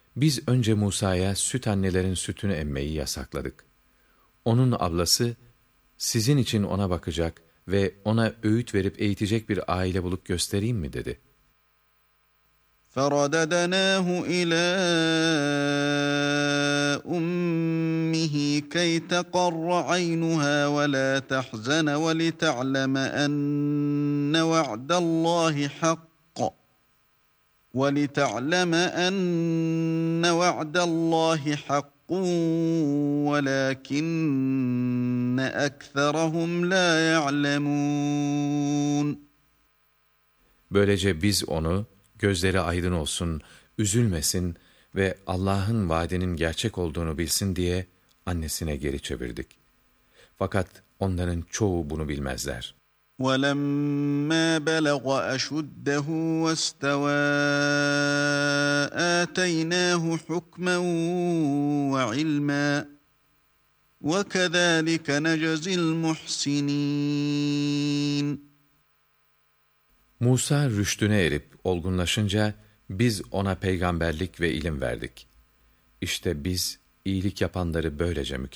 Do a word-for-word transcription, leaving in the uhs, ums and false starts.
Biz önce Musa'ya süt annelerin sütünü emmeyi yasakladık. Onun ablası, sizin için ona bakacak ve ona öğüt verip eğitecek bir aile bulup göstereyim mi dedi. فَرَدَدْنَاهُ إِلَىٰ أُمِّهِ كَيْ تَقَرَّ عَيْنُهَا وَلَا تَحْزَنَ وَلِتَعْلَمَ أَنَّ وَعْدَ اللّٰهِ حَقٌّ وَلِتَعْلَمَ أَنَّ وَعْدَ اللّٰهِ حَقٌّ وَلَٰكِنَّ أَكْثَرَهُمْ لَا يَعْلَمُونَ. Böylece biz onu, gözleri aydın olsun, üzülmesin ve Allah'ın vaadinin gerçek olduğunu bilsin diye annesine geri çevirdik. Fakat onların çoğu bunu bilmezler. وَلَمَّا بَلَغَ أَشُدَّهُ وَاسْتَوَىٰ آتَيْنَاهُ حُكْمًا وَعِلْمًا وَكَذَٰلِكَ نَجْزِي الْمُحْسِنِينَ. Musa rüştüne erip olgunlaşınca biz ona peygamberlik ve ilim verdik. İşte biz iyilik yapanları böylece mükafat